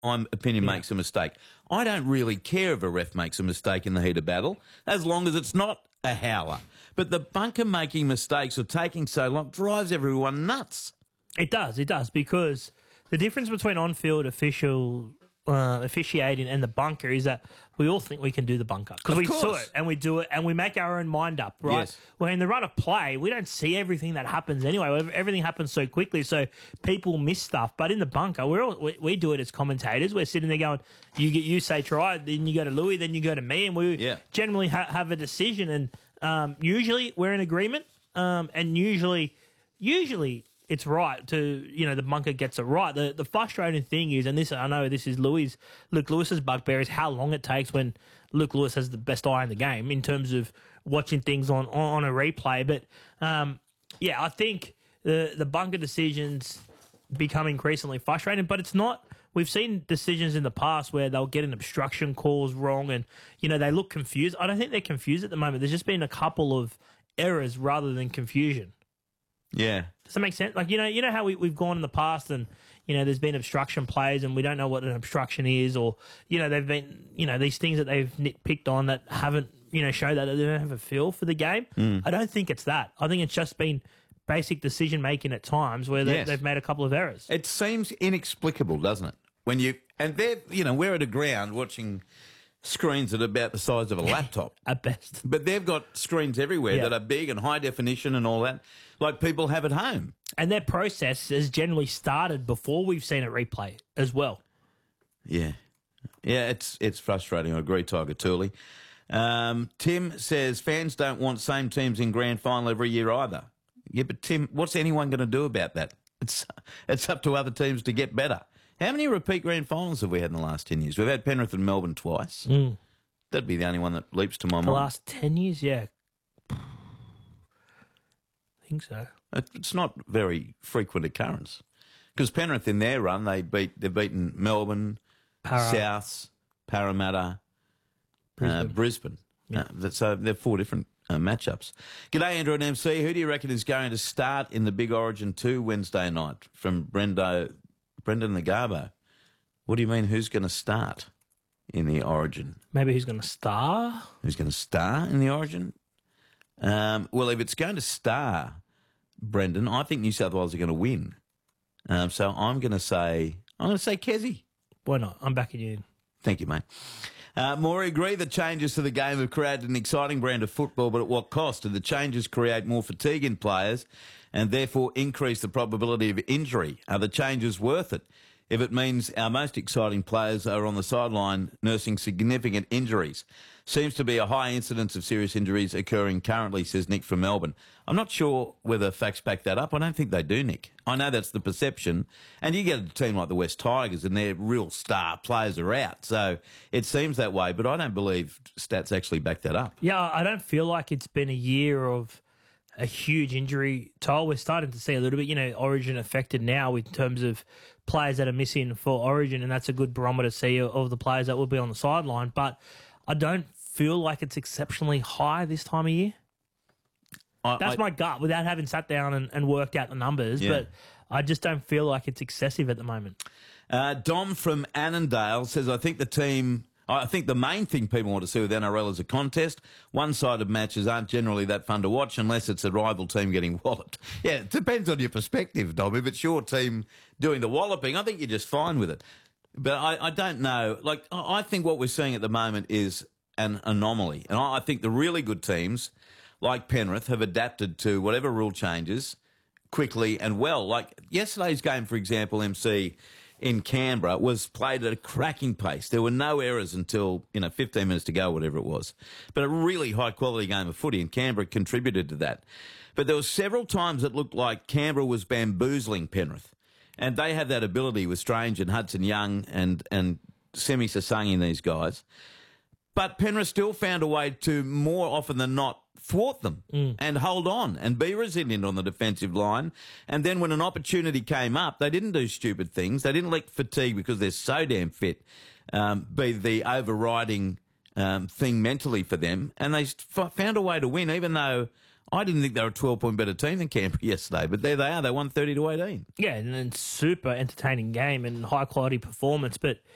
opinion makes a mistake. I don't really care if a ref makes a mistake in the heat of battle, as long as it's not a howler. But the bunker making mistakes or taking so long drives everyone nuts. It does, because the difference between on-field officiating and the bunker is that we all think we can do the bunker because we saw it and we do it and we make our own mind up, right? Yes. Well, in the run of play, we don't see everything that happens anyway. Everything happens so quickly, so people miss stuff. But in the bunker, we do it as commentators. We're sitting there going, you say try, then you go to Louis, then you go to me, and we generally have a decision. And usually we're in agreement, and usually it's right to, the bunker gets it right. The frustrating thing is, and this, I know this is Luke Lewis's bugbear, is how long it takes when Luke Lewis has the best eye in the game in terms of watching things on a replay. But, I think the bunker decisions become increasingly frustrating, but it's not. We've seen decisions in the past where they'll get an obstruction calls wrong and, they look confused. I don't think they're confused at the moment. There's just been a couple of errors rather than confusion. Yeah. Does that make sense? Like, you know how we've gone in the past and, there's been obstruction plays and we don't know what an obstruction is, or, they've been, these things that they've nitpicked on that haven't, show that they don't have a feel for the game. I don't think it's that. I think it's just been basic decision making at times where they've made a couple of errors. It seems inexplicable, doesn't it? We're at a ground watching screens that are about the size of a laptop. At best. But they've got screens everywhere that are big and high definition and all that, like people have at home. And their process has generally started before we've seen a replay as well. Yeah. Yeah, it's frustrating. I agree, Tiger Tooley. Tim says fans don't want same teams in grand final every year either. Yeah, but Tim, what's anyone going to do about that? It's up to other teams to get better. How many repeat grand finals have we had in the last 10 years? We've had Penrith and Melbourne twice. That'd be the only one that leaps to my mind. The last 10 years, yeah. I think so. It's not very frequent occurrence. Because Penrith in their run, they've beaten Melbourne, Souths, Parramatta, Brisbane. Yeah. So they're four different matchups. G'day, Andrew and MC. Who do you reckon is going to start in the Big Origin 2 Wednesday night? From Brendan Nagabo. What do you mean, who's going to start in the Origin? Maybe who's going to star? Who's going to star in the Origin? Well, if it's going to star, Brendan, I think New South Wales are going to win. So I'm going to say Kezi. Why not? I'm backing you in. Thank you, mate. Maury, agree the changes to the game have created an exciting brand of football, but at what cost? Do the changes create more fatigue in players and therefore increase the probability of injury? Are the changes worth it if it means our most exciting players are on the sideline nursing significant injuries? Seems to be a high incidence of serious injuries occurring currently, says Nick from Melbourne. I'm not sure whether facts back that up. I don't think they do, Nick. I know that's the perception. And you get a team like the West Tigers and their real star players are out. So it seems that way, but I don't believe stats actually back that up. Yeah, I don't feel like it's been a year of a huge injury toll. We're starting to see a little bit, Origin affected now in terms of players that are missing for Origin, and that's a good barometer to see of the players that will be on the sideline. But I don't feel like it's exceptionally high this time of year. That's my gut without having sat down and worked out the numbers, but I just don't feel like it's excessive at the moment. Dom from Annandale says, I think the main thing people want to see with NRL is a contest. One-sided matches aren't generally that fun to watch unless it's a rival team getting walloped. Yeah, it depends on your perspective, Dom. If it's your team doing the walloping, I think you're just fine with it. But I don't know. Like, I think what we're seeing at the moment is an anomaly. And I think the really good teams, like Penrith, have adapted to whatever rule changes quickly and well. Like yesterday's game, for example, MC, in Canberra was played at a cracking pace. There were no errors until, 15 minutes to go, whatever it was. But a really high-quality game of footy, and Canberra contributed to that. But there were several times it looked like Canberra was bamboozling Penrith. And they have that ability with Strange and Hudson Young and Semi Sasangi and these guys. But Penrith still found a way to, more often than not, thwart them and hold on and be resilient on the defensive line. And then when an opportunity came up, they didn't do stupid things. They didn't let fatigue, because they're so damn fit, be the overriding thing mentally for them. And they found a way to win, even though I didn't think they were a 12-point better team than Canberra yesterday. But there they are. They won 30-18. Yeah, and then super entertaining game and high-quality performance. But